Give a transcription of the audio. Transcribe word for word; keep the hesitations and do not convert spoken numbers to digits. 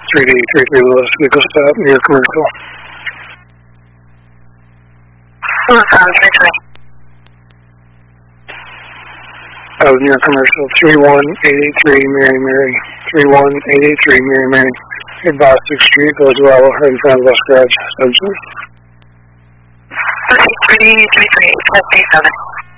three D thirty-three Lewis, vehicle stop near commercial. I was near commercial, three one eight eight three Mary Mary, three one eight eight three Mary Mary. Hey, Bostic Street, goes well, right in front of the bus garage, essentially. three three three, seven.